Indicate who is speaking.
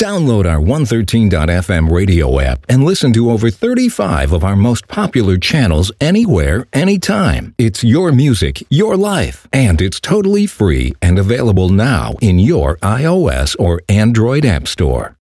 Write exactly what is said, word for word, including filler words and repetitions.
Speaker 1: Download our one thirteen dot f m radio app and listen to over thirty-five of our most popular channels anywhere, anytime. It's your music, your life, and it's totally free and available now in your iOS or Android app store.